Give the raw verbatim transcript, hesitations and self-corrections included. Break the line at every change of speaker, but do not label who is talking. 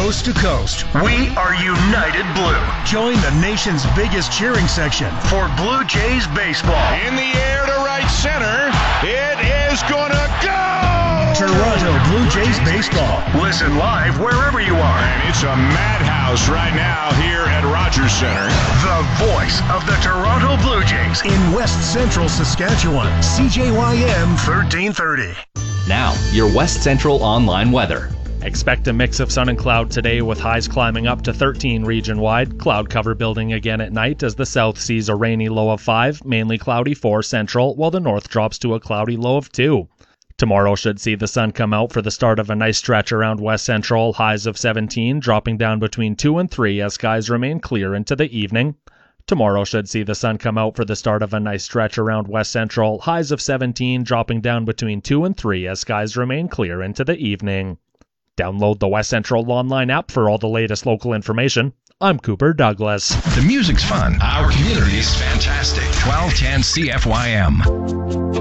coast to coast. We are United Blue. Join the nation's biggest cheering section for Blue Jays baseball.
In the air to right center. It is gonna go!
Toronto Blue Jays baseball. Listen live wherever you are.
And it's a madhouse right now here at Rogers Center.
The voice of the Toronto Blue Jays in West Central Saskatchewan. C J Y M thirteen thirty.
Now, your West Central online weather.
Expect a mix of sun and cloud today with highs climbing up to thirteen region-wide. Cloud cover building again at night as the south sees a rainy low of five, mainly cloudy four central, while the north drops to a cloudy low of two. Tomorrow should see the sun come out for the start of a nice stretch around West Central, highs of seventeen, dropping down between two and three as skies remain clear into the evening. Tomorrow should see the sun come out for the start of a nice stretch around West Central, highs of seventeen, dropping down between two and three as skies remain clear into the evening. Download the West Central online app for all the latest local information. I'm Cooper Douglas.
The music's fun. Our community is fantastic. twelve ten C F Y M.